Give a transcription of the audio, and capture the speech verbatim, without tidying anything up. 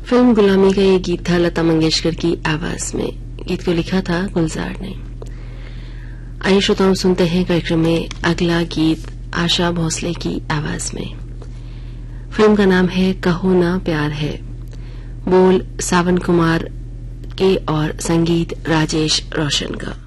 Film गुलामी का ये गीत था लता मंगेशकर की आवाज में। गीत को लिखा था गुलजार ने। आइए श्रोताओं, सुनते हैं कार्यक्रम में अगला गीत आशा भोसले की आवाज में। फिल्म का नाम है कहो ना प्यार है। बोल सावन कुमार के और संगीत राजेश रोशन का।